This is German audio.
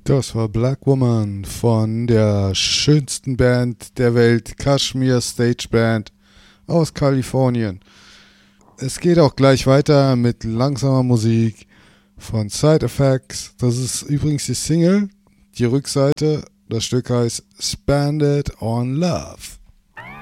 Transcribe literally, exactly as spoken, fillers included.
Das war Black Woman von der schönsten Band der Welt, Kashmir Stage Band aus Kalifornien. Es geht auch gleich weiter mit langsamer Musik von Side Effects. Das ist übrigens die Single, die Rückseite. Das Stück heißt Spend It on Love.